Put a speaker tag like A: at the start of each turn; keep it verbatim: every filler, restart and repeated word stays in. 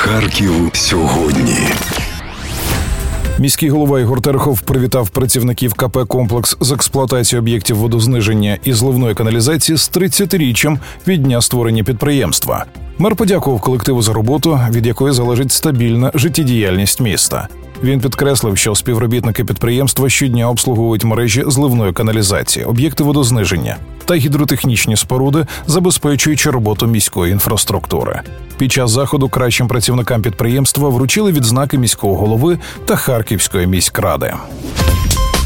A: Харків сьогодні.
B: Міський голова Ігор Терехов привітав працівників КП «Комплекс» з експлуатації об'єктів водозниження і зливної каналізації з тридцятиріччям від дня створення підприємства. Мер подякував колективу за роботу, від якої залежить стабільна життєдіяльність міста. Він підкреслив, що співробітники підприємства щодня обслуговують мережі зливної каналізації, об'єкти водозниження та гідротехнічні споруди, забезпечуючи роботу міської інфраструктури. Під час заходу кращим працівникам підприємства вручили відзнаки міського голови та Харківської міськради.